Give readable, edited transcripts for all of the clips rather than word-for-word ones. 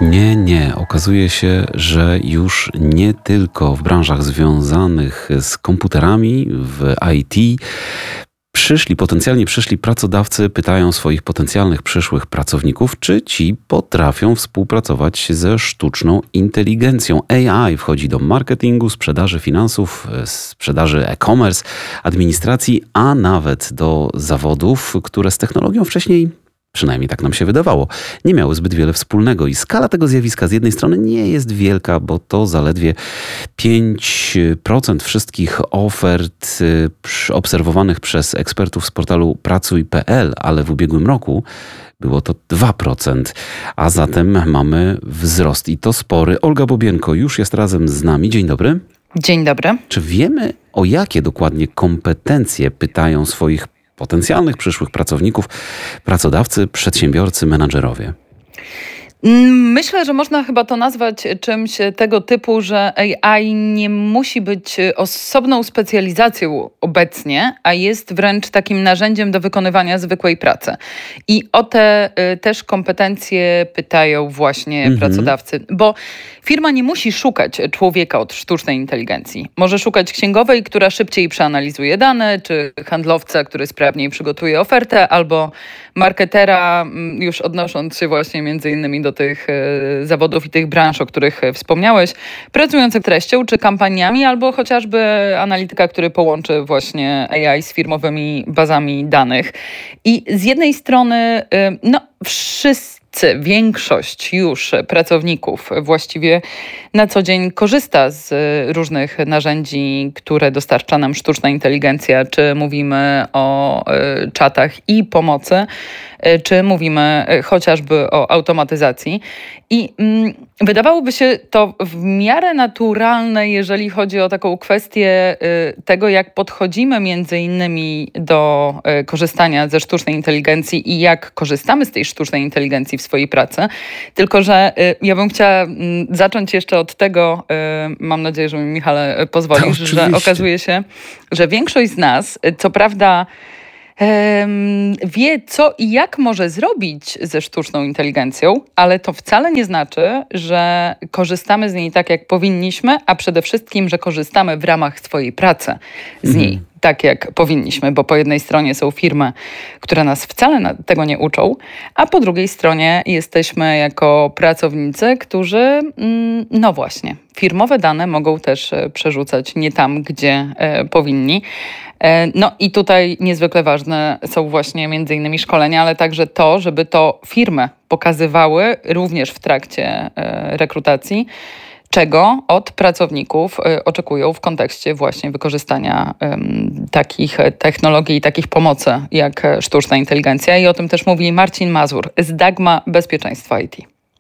Nie. Okazuje się, że już nie tylko w branżach związanych z komputerami, w IT, potencjalnie przyszli pracodawcy pytają swoich potencjalnych przyszłych pracowników, czy ci potrafią współpracować ze sztuczną inteligencją. AI wchodzi do marketingu, sprzedaży finansów, sprzedaży e-commerce, administracji, a nawet do zawodów, które z technologią wcześniej, przynajmniej tak nam się wydawało, nie miały zbyt wiele wspólnego. I skala tego zjawiska z jednej strony nie jest wielka, bo to zaledwie 5% wszystkich ofert obserwowanych przez ekspertów z portalu pracuj.pl, ale w ubiegłym roku było to 2%, a zatem mamy wzrost i to spory. Olga Bobienko już jest razem z nami. Dzień dobry. Dzień dobry. Czy wiemy, o jakie dokładnie kompetencje pytają swoich potencjalnych przyszłych pracowników, pracodawcy, przedsiębiorcy, menadżerowie? Myślę, że można chyba to nazwać czymś tego typu, że AI nie musi być osobną specjalizacją obecnie, a jest wręcz takim narzędziem do wykonywania zwykłej pracy. I o te też kompetencje pytają właśnie pracodawcy, bo firma nie musi szukać człowieka od sztucznej inteligencji. Może szukać księgowej, która szybciej przeanalizuje dane, czy handlowca, który sprawniej przygotuje ofertę, albo marketera, już odnosząc się właśnie między innymi do tych zawodów i tych branż, o których wspomniałeś, pracujących treścią czy kampaniami, albo chociażby analityka, który połączy właśnie AI z firmowymi bazami danych. I z jednej strony, większość już pracowników właściwie na co dzień korzysta z różnych narzędzi, które dostarcza nam sztuczna inteligencja, czy mówimy o czatach i pomocy, czy mówimy chociażby o automatyzacji. I wydawałoby się to w miarę naturalne, jeżeli chodzi o taką kwestię tego, jak podchodzimy między innymi do korzystania ze sztucznej inteligencji i jak korzystamy z tej sztucznej inteligencji w swojej pracy. Tylko że ja bym chciała zacząć jeszcze od tego, mam nadzieję, że mi, Michale, pozwolisz, że okazuje się, że większość z nas, co prawda, wie, co i jak może zrobić ze sztuczną inteligencją, ale to wcale nie znaczy, że korzystamy z niej tak, jak powinniśmy, a przede wszystkim, że korzystamy w ramach swojej pracy z niej tak, jak powinniśmy, bo po jednej stronie są firmy, które nas wcale tego nie uczą, a po drugiej stronie jesteśmy jako pracownicy, którzy, no właśnie, firmowe dane mogą też przerzucać nie tam, gdzie powinni. No i tutaj niezwykle ważne są właśnie między innymi szkolenia, ale także to, żeby to firmy pokazywały również w trakcie rekrutacji, czego od pracowników oczekują w kontekście właśnie wykorzystania takich technologii i takich pomocy jak sztuczna inteligencja. I o tym też mówi Marcin Mazur z Dagma Bezpieczeństwa IT.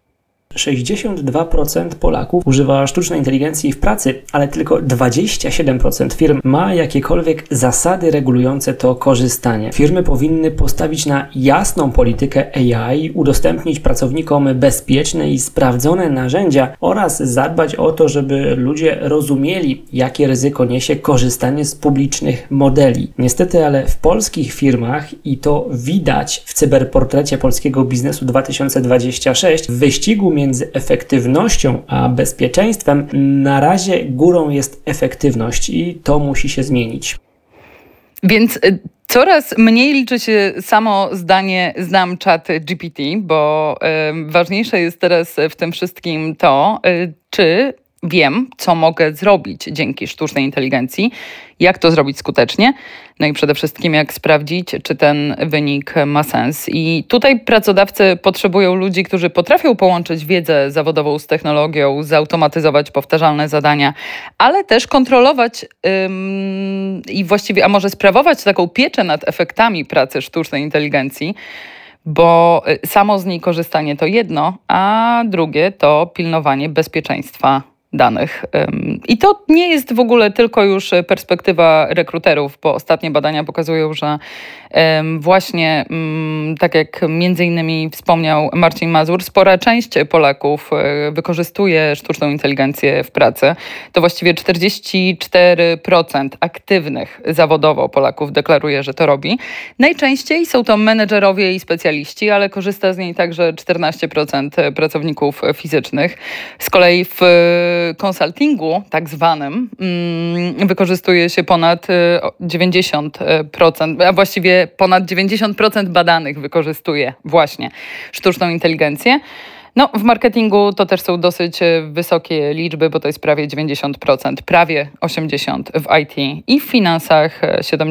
62% Polaków używa sztucznej inteligencji w pracy, ale tylko 27% firm ma jakiekolwiek zasady regulujące to korzystanie. Firmy powinny postawić na jasną politykę AI, udostępnić pracownikom bezpieczne i sprawdzone narzędzia oraz zadbać o to, żeby ludzie rozumieli, jakie ryzyko niesie korzystanie z publicznych modeli. Niestety, ale w polskich firmach, i to widać w cyberportrecie polskiego biznesu 2026, w wyścigu między efektywnością a bezpieczeństwem na razie górą jest efektywność i to musi się zmienić. Więc coraz mniej liczy się samo zdanie znam czat GPT, bo ważniejsze jest teraz w tym wszystkim to, czy wiem, co mogę zrobić dzięki sztucznej inteligencji, jak to zrobić skutecznie, no i przede wszystkim jak sprawdzić, czy ten wynik ma sens. I tutaj pracodawcy potrzebują ludzi, którzy potrafią połączyć wiedzę zawodową z technologią, zautomatyzować powtarzalne zadania, ale też kontrolować i właściwie, a może sprawować taką pieczę nad efektami pracy sztucznej inteligencji, bo samo z niej korzystanie to jedno, a drugie to pilnowanie bezpieczeństwa danych. I to nie jest w ogóle tylko już perspektywa rekruterów, bo ostatnie badania pokazują, że właśnie tak jak między innymi wspomniał Marcin Mazur, spora część Polaków wykorzystuje sztuczną inteligencję w pracy. To właściwie 44% aktywnych zawodowo Polaków deklaruje, że to robi. Najczęściej są to menedżerowie i specjaliści, ale korzysta z niej także 14% pracowników fizycznych. Z kolei w konsultingu tak zwanym wykorzystuje się ponad 90%, a właściwie ponad 90% badanych wykorzystuje właśnie sztuczną inteligencję. No, w marketingu to też są dosyć wysokie liczby, bo to jest prawie 90%, prawie 80% w IT i w finansach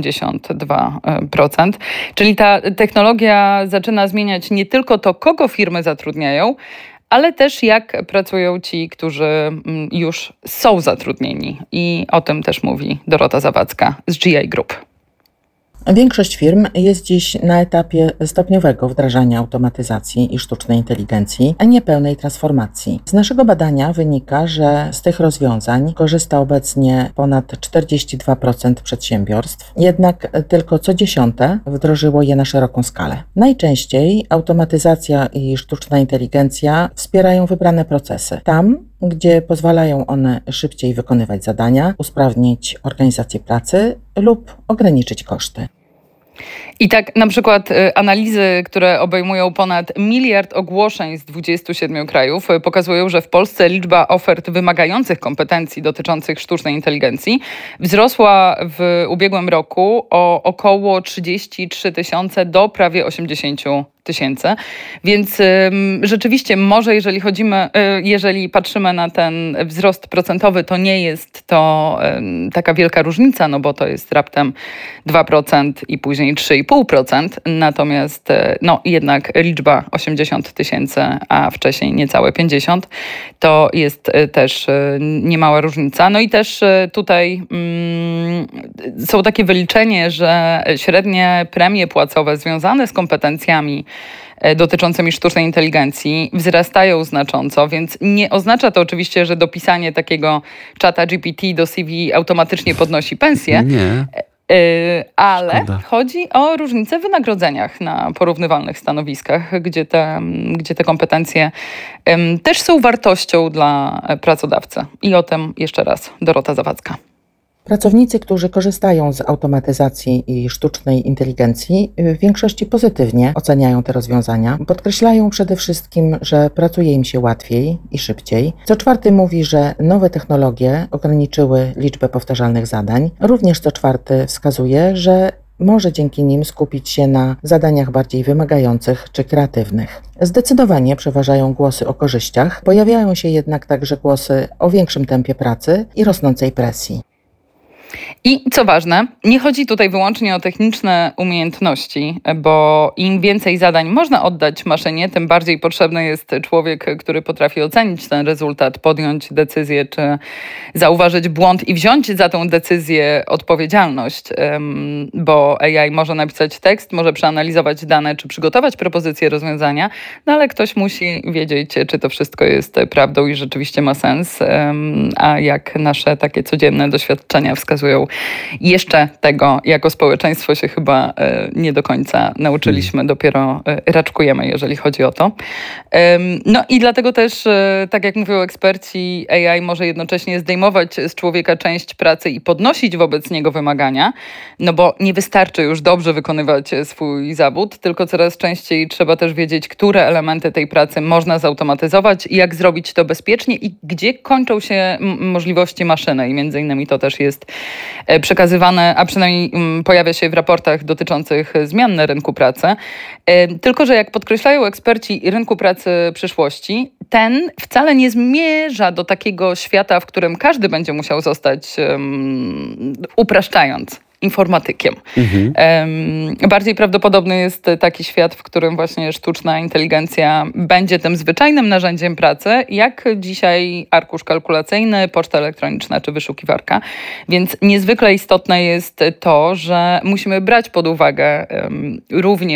72%. Czyli ta technologia zaczyna zmieniać nie tylko to, kogo firmy zatrudniają, ale też jak pracują ci, którzy już są zatrudnieni. I o tym też mówi Dorota Zawadzka z GI Group. Większość firm jest dziś na etapie stopniowego wdrażania automatyzacji i sztucznej inteligencji, a nie pełnej transformacji. Z naszego badania wynika, że z tych rozwiązań korzysta obecnie ponad 42% przedsiębiorstw, jednak tylko co 10 wdrożyło je na szeroką skalę. Najczęściej automatyzacja i sztuczna inteligencja wspierają wybrane procesy. Tam, gdzie pozwalają one szybciej wykonywać zadania, usprawnić organizację pracy lub ograniczyć koszty. I tak na przykład analizy, które obejmują ponad 1 miliard ogłoszeń z 27 krajów, pokazują, że w Polsce liczba ofert wymagających kompetencji dotyczących sztucznej inteligencji wzrosła w ubiegłym roku o około 33 000 do prawie 80 000. Więc rzeczywiście może jeżeli patrzymy na ten wzrost procentowy, to nie jest to taka wielka różnica, no bo to jest raptem 2% i później 3,5%. Natomiast jednak liczba 80 000, a wcześniej niecałe 50, to jest też niemała różnica. No i też tutaj są takie wyliczenie, że średnie premie płacowe związane z kompetencjami dotyczącymi sztucznej inteligencji wzrastają znacząco, więc nie oznacza to oczywiście, że dopisanie takiego czata GPT do CV automatycznie podnosi pensję. Nie. Ale Szkoda. chodzi o różnice w wynagrodzeniach na porównywalnych stanowiskach, gdzie te kompetencje też są wartością dla pracodawcy. I o tym jeszcze raz Dorota Zawadzka. Pracownicy, którzy korzystają z automatyzacji i sztucznej inteligencji, w większości pozytywnie oceniają te rozwiązania. Podkreślają przede wszystkim, że pracuje im się łatwiej i szybciej. Co czwarty mówi, że nowe technologie ograniczyły liczbę powtarzalnych zadań. Również co czwarty wskazuje, że może dzięki nim skupić się na zadaniach bardziej wymagających czy kreatywnych. Zdecydowanie przeważają głosy o korzyściach, pojawiają się jednak także głosy o większym tempie pracy i rosnącej presji. I co ważne, nie chodzi tutaj wyłącznie o techniczne umiejętności, bo im więcej zadań można oddać maszynie, tym bardziej potrzebny jest człowiek, który potrafi ocenić ten rezultat, podjąć decyzję, czy zauważyć błąd i wziąć za tą decyzję odpowiedzialność, bo AI może napisać tekst, może przeanalizować dane, czy przygotować propozycję rozwiązania, no ale ktoś musi wiedzieć, czy to wszystko jest prawdą i rzeczywiście ma sens, a jak nasze takie codzienne doświadczenia wskazują, jeszcze tego jako społeczeństwo się chyba nie do końca nauczyliśmy, dopiero raczkujemy, jeżeli chodzi o to. No i dlatego też, tak jak mówią eksperci, AI może jednocześnie zdejmować z człowieka część pracy i podnosić wobec niego wymagania, no bo nie wystarczy już dobrze wykonywać swój zawód, tylko coraz częściej trzeba też wiedzieć, które elementy tej pracy można zautomatyzować i jak zrobić to bezpiecznie i gdzie kończą się możliwości maszyny. I między innymi to też jest przekazywane, a przynajmniej pojawia się w raportach dotyczących zmian na rynku pracy. Tylko że jak podkreślają eksperci rynku pracy przyszłości, ten wcale nie zmierza do takiego świata, w którym każdy będzie musiał zostać, upraszczając, informatykiem. Bardziej prawdopodobny jest taki świat, w którym właśnie sztuczna inteligencja będzie tym zwyczajnym narzędziem pracy, jak dzisiaj arkusz kalkulacyjny, poczta elektroniczna czy wyszukiwarka. Więc niezwykle istotne jest to, że musimy brać pod uwagę również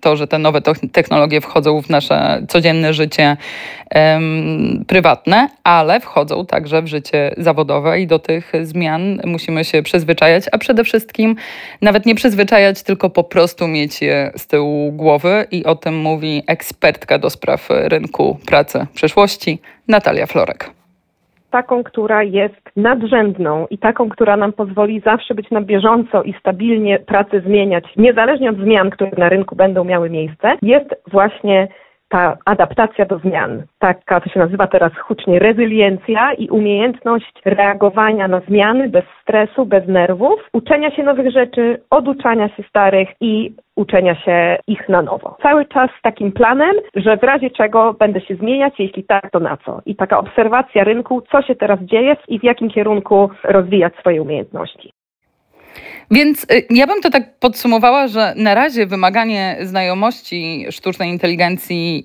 to, że te nowe technologie wchodzą w nasze codzienne życie prywatne, ale wchodzą także w życie zawodowe i do tych zmian musimy się przyzwyczajać, a przede wszystkim nawet nie przyzwyczajać, tylko po prostu mieć je z tyłu głowy i o tym mówi ekspertka do spraw rynku pracy przyszłości, Natalia Florek. Taką, która jest nadrzędną i taką, która nam pozwoli zawsze być na bieżąco i stabilnie pracę zmieniać, niezależnie od zmian, które na rynku będą miały miejsce, jest właśnie ta adaptacja do zmian. Taka to się nazywa teraz hucznie rezyliencja i umiejętność reagowania na zmiany bez stresu, bez nerwów, uczenia się nowych rzeczy, oduczania się starych i uczenia się ich na nowo. Cały czas z takim planem, że w razie czego będę się zmieniać, jeśli tak, to na co. I taka obserwacja rynku, co się teraz dzieje i w jakim kierunku rozwijać swoje umiejętności. Więc ja bym to tak podsumowała, że na razie wymaganie znajomości sztucznej inteligencji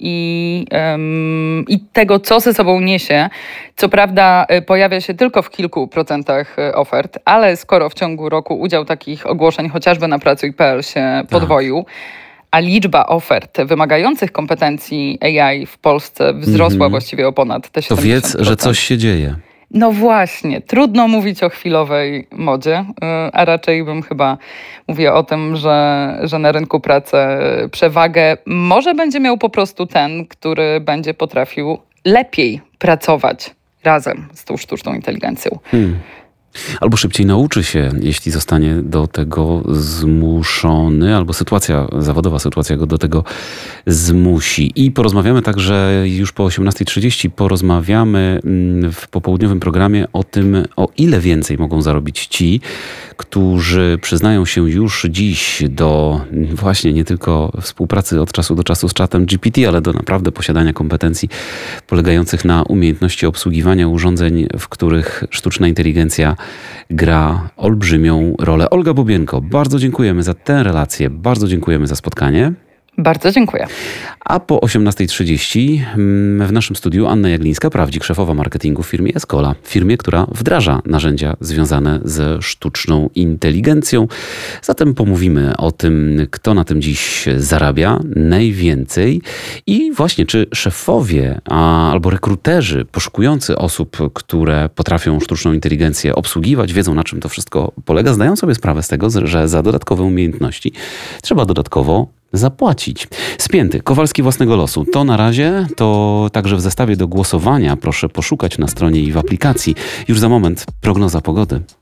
i tego, co ze sobą niesie, co prawda pojawia się tylko w kilku procentach ofert, ale skoro w ciągu roku udział takich ogłoszeń chociażby na pracuj.pl się podwoił, a liczba ofert wymagających kompetencji AI w Polsce wzrosła właściwie o ponad te 70%. To wiedz, że coś się dzieje. No właśnie, trudno mówić o chwilowej modzie, a raczej bym chyba mówiła o tym, że na rynku pracy przewagę może będzie miał po prostu ten, który będzie potrafił lepiej pracować razem z tą sztuczną inteligencją. Albo szybciej nauczy się, jeśli zostanie do tego zmuszony, albo sytuacja go do tego zmusi. I porozmawiamy także już po 18:30, porozmawiamy w popołudniowym programie o tym, o ile więcej mogą zarobić ci, którzy przyznają się już dziś do właśnie nie tylko współpracy od czasu do czasu z czatem GPT, ale do naprawdę posiadania kompetencji polegających na umiejętności obsługiwania urządzeń, w których sztuczna inteligencja gra olbrzymią rolę. Olga Bobienko, bardzo dziękujemy za tę relację, bardzo dziękujemy za spotkanie. Bardzo dziękuję. A po 18:30 w naszym studiu Anna Jaglińska-Prawdzik, szefowa marketingu w firmie Escola, firmie, która wdraża narzędzia związane ze sztuczną inteligencją. Zatem pomówimy o tym, kto na tym dziś zarabia najwięcej i właśnie czy szefowie albo rekruterzy poszukujący osób, które potrafią sztuczną inteligencję obsługiwać, wiedzą, na czym to wszystko polega, zdają sobie sprawę z tego, że za dodatkowe umiejętności trzeba dodatkowo zapłacić. Spięty, Kowalski własnego losu. To na razie, to także w zestawie do głosowania. Proszę poszukać na stronie i w aplikacji. Już za moment prognoza pogody.